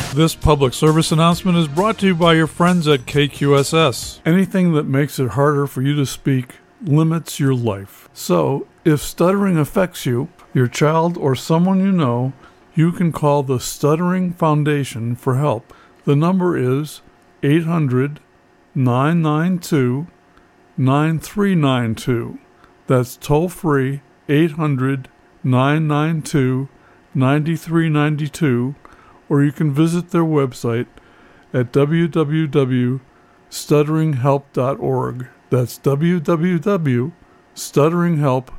This public service announcement is brought to you by your friends at KQSS. Anything that makes it harder for you to speak limits your life. So, if stuttering affects you, your child, or someone you know, you can call the Stuttering Foundation for help. The number is 800-992-9392. That's toll-free 800-992-9392, or you can visit their website at www.stutteringhelp.org. That's www.stutteringhelp.org.